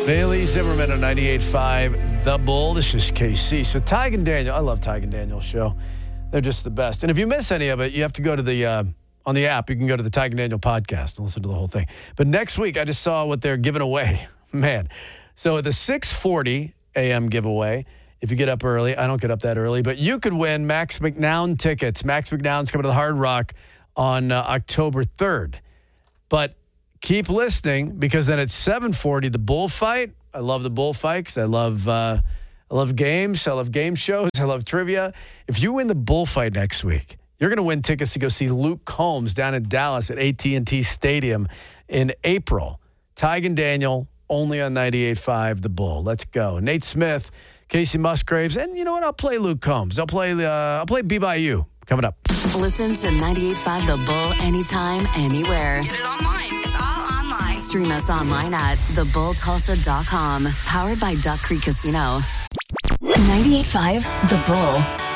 Bailey Zimmerman on 98.5 The Bull. This is KC. So Tig and Daniel, I love Tig and Daniel's show. They're just the best. And if you miss any of it, you have to go to the, on the app, you can go to the Tig and Daniel podcast and listen to the whole thing. But next week, I just saw what they're giving away. Man. So at the 6:40 a.m. giveaway, if you get up early, I don't get up that early, but you could win Max McNown tickets. Max McNown's coming to the Hard Rock on October 3rd. But keep listening, because then at 7:40, the bullfight. I love the bullfight because I love games. I love game shows. I love trivia. If you win the bullfight next week, you're going to win tickets to go see Luke Combs down in Dallas at AT&T Stadium in April. Tig and Daniel, only on 98.5 The Bull. Let's go. Nate Smith, Casey Musgraves, and you know what? I'll play Luke Combs. I'll play Be By You coming up. Listen to 98.5 The Bull anytime, anywhere. Get it online. It's all online. Stream us online at thebulltulsa.com. Powered by Duck Creek Casino. 98.5 The Bull.